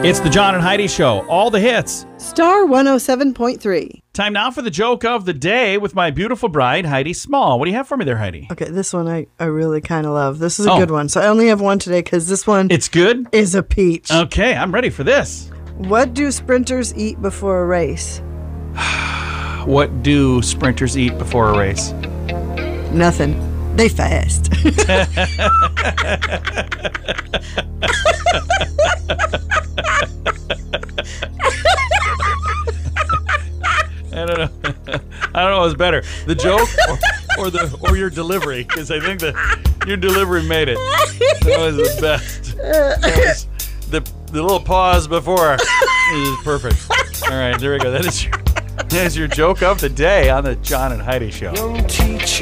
It's the John and Heidi Show. All the hits. Star 107.3. Time now for the joke of the day with my beautiful bride, Heidi Small. What do you have for me there, Heidi? Okay, this one I really kind of love. This is a good one. So I only have one today because this one It's good? is a peach. Okay, I'm ready for this. What do sprinters eat before a race? What do sprinters eat before a race? Nothing. They fast. I don't know. I don't know what's better, the joke or your delivery, because I think that your delivery made it. That was the best. That was the little pause before is perfect. All right, there we go. That is your joke of the day on the John and Heidi Show.